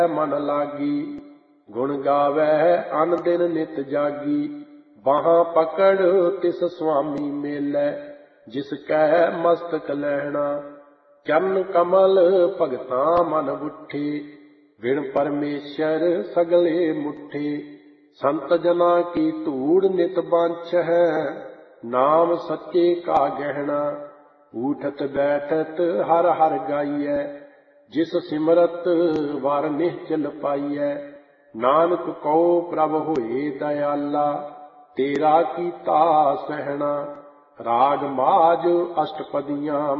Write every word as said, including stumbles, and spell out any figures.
मन लागी। गुण गावै अन दिन नित जागी। बाहां पकड़ तिस स्वामी मेलै, जिस कै मस्तक लहणा। चरण कमल भगतां मन बुठे, बिन परमेश्वर सगले मुठे। संत जना की धूड़ नित बांछ है, नाम सच्चे का गहना। उठत बैठत हर हर गाइयै, जिस सिमरत वर निश्चल पाइयै। नानक कहो प्रभ होए दयाला, तेरा कीता सहना। राग माज अष्टपदियां